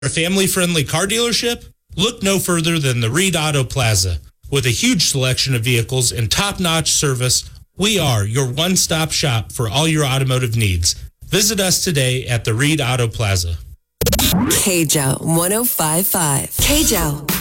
A family-friendly car dealership? Look no further than the Reed Auto Plaza. With a huge selection of vehicles and top-notch service, we are your one-stop shop for all your automotive needs. Visit us today at the Reed Auto Plaza. KJO 105.5. KJO.